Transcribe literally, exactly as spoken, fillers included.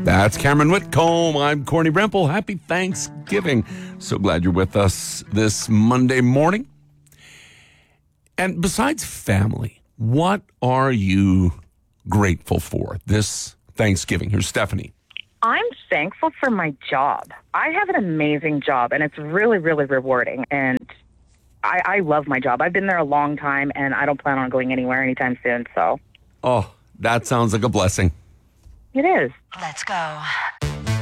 That's Cameron Whitcomb. I'm Corny Bremple. Happy Thanksgiving. So glad you're with us this Monday morning. And besides family, what are you grateful for this Thanksgiving? Here's Stephanie. I'm thankful for my job. I have an amazing job, and it's really, really rewarding. And I, I love my job. I've been there a long time, and I don't plan on going anywhere anytime soon. So, Oh, that sounds like a blessing. It is. Let's go.